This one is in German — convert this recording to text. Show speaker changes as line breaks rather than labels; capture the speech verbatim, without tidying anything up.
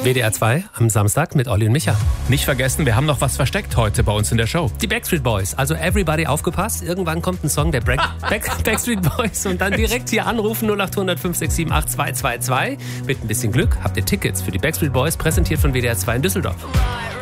W D R zwei am Samstag mit Olli und Micha.
Nicht vergessen, wir haben noch was versteckt heute bei uns in der Show.
Die Backstreet Boys. Also everybody aufgepasst. Irgendwann kommt ein Song der Back Back Backstreet Boys und dann direkt hier anrufen null acht hundert fünf sechs sieben acht zwei zwei zwei. Mit ein bisschen Glück habt ihr Tickets für die Backstreet Boys, präsentiert von W D R zwei in Düsseldorf.